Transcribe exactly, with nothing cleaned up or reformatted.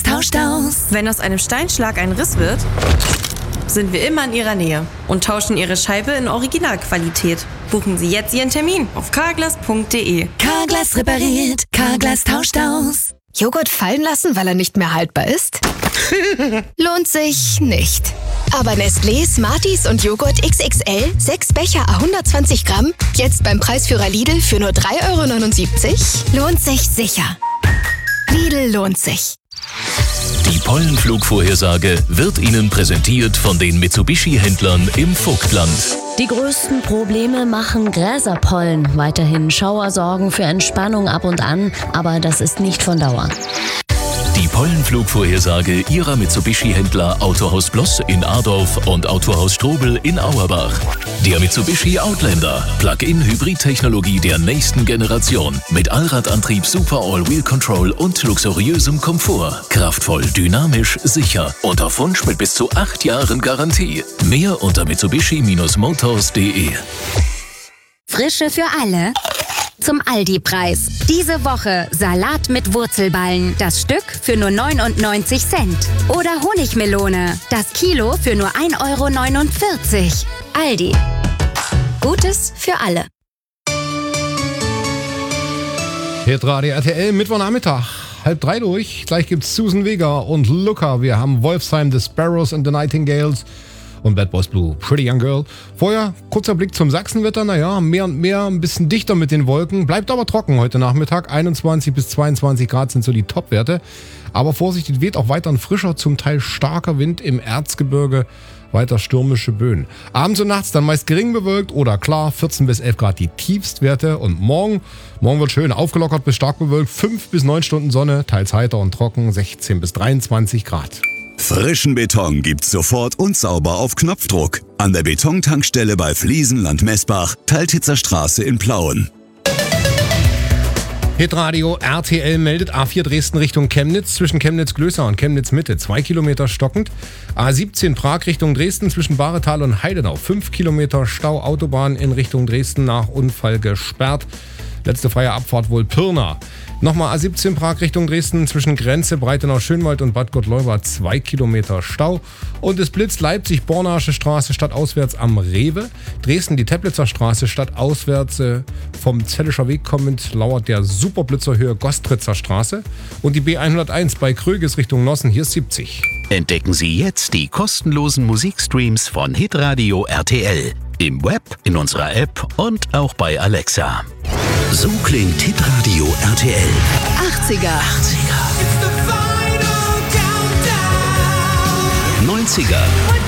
tauscht aus. Wenn aus einem Steinschlag ein Riss wird, sind wir immer in Ihrer Nähe und tauschen Ihre Scheibe in Originalqualität. Buchen Sie jetzt Ihren Termin auf carglass punkt de. Carglass repariert, Carglass tauscht aus. Joghurt fallen lassen, weil er nicht mehr haltbar ist? Lohnt sich nicht. Aber Nestlé, Smarties und Joghurt X X L, sechs Becher à hundertzwanzig Gramm, jetzt beim Preisführer Lidl für nur drei Euro neunundsiebzig? Lohnt sich sicher. Lidl lohnt sich. Die Pollenflugvorhersage wird Ihnen präsentiert von den Mitsubishi-Händlern im Vogtland. Die größten Probleme machen Gräserpollen. Weiterhin Schauer sorgen für Entspannung ab und an, aber das ist nicht von Dauer. Die Pollenflugvorhersage Ihrer Mitsubishi-Händler Autohaus Bloss in Adorf und Autohaus Strobel in Auerbach. Der Mitsubishi Outlander, Plug-in-Hybrid-Technologie der nächsten Generation. Mit Allradantrieb, Super All-Wheel Control und luxuriösem Komfort. Kraftvoll, dynamisch, sicher und auf Wunsch mit bis zu acht Jahren Garantie. Mehr unter mitsubishi Bindestrich motors punkt de. Frische für alle. Zum Aldi-Preis. Diese Woche Salat mit Wurzelballen. Das Stück für nur neunundneunzig Cent. Oder Honigmelone. Das Kilo für nur ein Euro neunundvierzig. Aldi. Gutes für alle. Hitradio R T L, Mittwochnachmittag, halb drei durch. Gleich gibt's Susan Vega und Luca. Wir haben Wolfsheim, The Sparrows and the Nightingales und Bad Boys Blue, Pretty Young Girl. Vorher kurzer Blick zum Sachsenwetter. Naja, mehr und mehr, ein bisschen dichter mit den Wolken. Bleibt aber trocken heute Nachmittag. einundzwanzig bis zweiundzwanzig Grad sind so die Topwerte. Aber Vorsicht, es weht auch weiter ein frischer, zum Teil starker Wind im Erzgebirge. Weiter stürmische Böen. Abends und nachts dann meist gering bewölkt oder klar, vierzehn bis elf Grad die Tiefstwerte. Und morgen, morgen wird schön aufgelockert bis stark bewölkt. fünf bis neun Stunden Sonne, teils heiter und trocken, sechzehn bis dreiundzwanzig Grad. Frischen Beton gibt's sofort und sauber auf Knopfdruck. An der Betontankstelle bei Fliesenland Messbach, Teiltitzer Straße in Plauen. Hitradio R T L meldet A vier Dresden Richtung Chemnitz zwischen Chemnitz-Glößer und Chemnitz-Mitte. Zwei Kilometer stockend. A siebzehn Prag Richtung Dresden zwischen Bahretal und Heidenau. Fünf Kilometer Stau. Autobahn in Richtung Dresden nach Unfall gesperrt. Letzte freie Abfahrt wohl Pirna. Nochmal A siebzehn Prag Richtung Dresden zwischen Grenze, Breitenau-Schönwald und Bad Gottleuba. Zwei Kilometer Stau. Und es blitzt Leipzig, Bornasche Straße stadtauswärts am Rewe. Dresden, die Teplitzer Straße stadtauswärts äh, vom Zellischer Weg kommend lauert der Superblitzer Höhe Gostritzer Straße. Und die B hunderteins bei Kröges Richtung Nossen, hier ist siebzig. Entdecken Sie jetzt die kostenlosen Musikstreams von Hitradio R T L. Im Web, in unserer App und auch bei Alexa. So klingt Hitradio R T L. achtziger. achtziger. neunziger.